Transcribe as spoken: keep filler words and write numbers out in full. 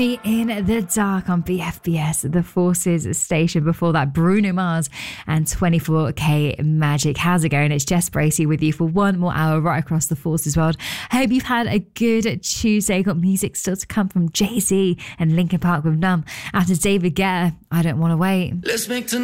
In the Dark on B F B S, the Forces station. Before that, Bruno Mars and twenty-four K Magic. How's it going? It's Jess Bracey with you for one more hour right across the Forces world. I hope you've had a good Tuesday. Got music still to come from Jay-Z and Linkin Park with Numb. After David Guetta, I Don't Want to Wait. Let's make